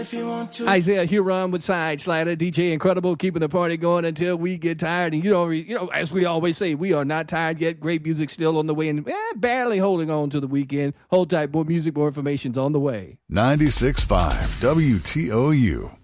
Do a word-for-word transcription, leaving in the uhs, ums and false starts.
If you want to. Isaiah Huron with Side Slider, D J Incredible, keeping the party going until we get tired. And you know, you know, as we always say, we are not tired yet. Great music still on the way, and eh, barely holding on to the weekend. Hold tight, more music, more information's on the way. ninety-six point five W T O U.